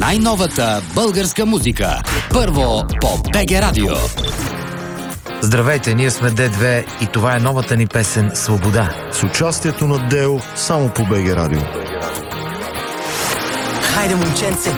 най-новата българска музика. Първо по БГ Радио. Здравейте, ние сме Д2 и това е новата ни песен «Свобода». С участието на Део само по БГ Радио. Хайде, момченце,